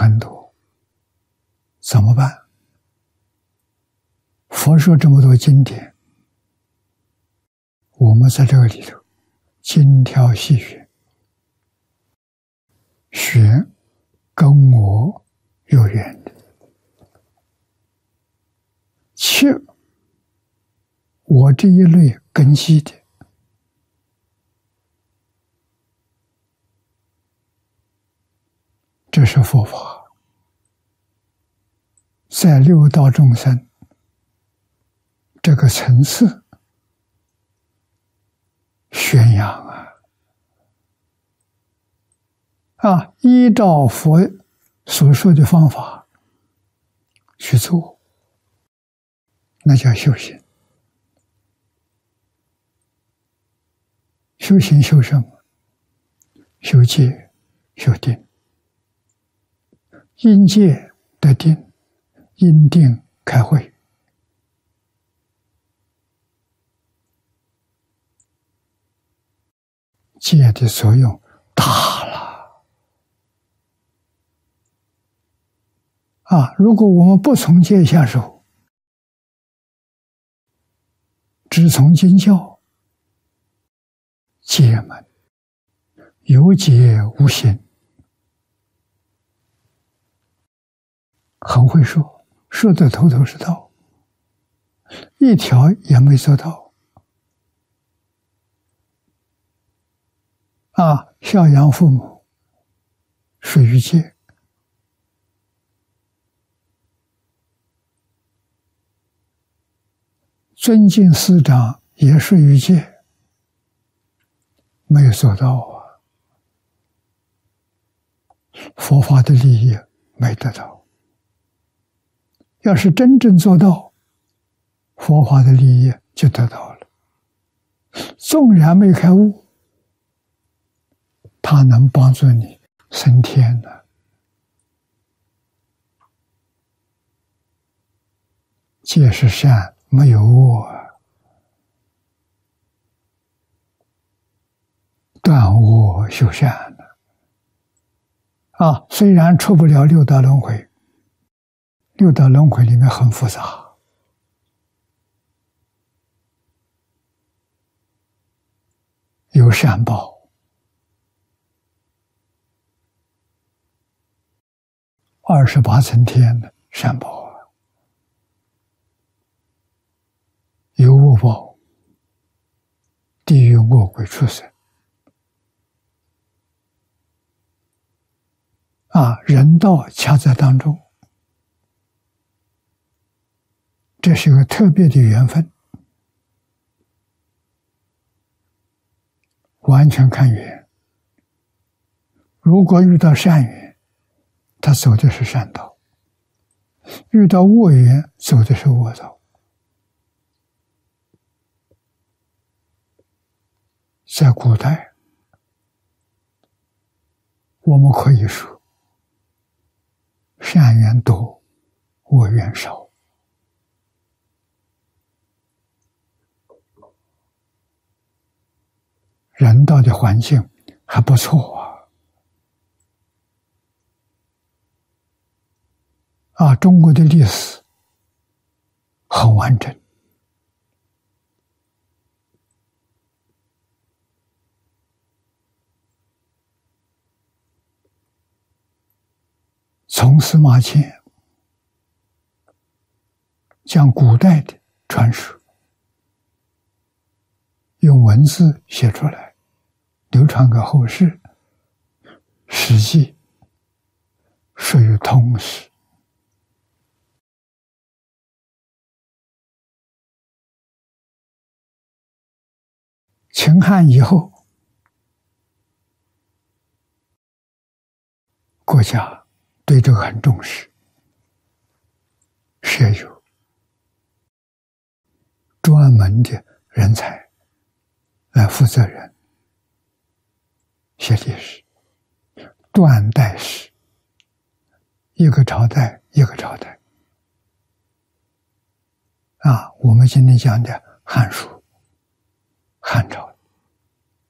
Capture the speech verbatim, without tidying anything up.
很多，怎么办？佛说这么多经典，我们在这个里头精挑细选，选跟我有缘的，切我这一类根基的，这是佛法，在六道众生这个层次宣扬啊，啊，依照佛所说的方法去做，那叫修行。修行修什么？修戒、修定。因戒得定，因定开慧。戒的作用大了啊！如果我们不从戒下手，只从经教，戒门有戒无行，很会说，说得头头是道，一条也没做到啊！孝养父母属于戒，尊敬师长也属于戒，没有做到啊！佛法的利益没得到。要是真正做到，佛法的利益就得到了。纵然没开悟，它能帮助你升天的。戒是善，没有恶，断恶修善的啊！虽然出不了六道轮回，六道轮回里面很复杂，有善报，二十八层天的善报啊，有恶报，地狱恶鬼畜生啊，人道掐在当中。这是一个特别的缘分，完全看缘。如果遇到善缘，他走的是善道；遇到恶缘，走的是恶道。在古代，我们可以说，善缘多，恶缘少。人道的环境还不错啊！啊，中国的历史很完整，从司马迁将古代的传说用文字写出来，流传给后世，史记属于通史。秦汉以后，国家对这个很重视，设有专门的人才来负责人写历史，断代史，一个朝代一个朝代啊，我们今天讲的《汉书》，汉朝。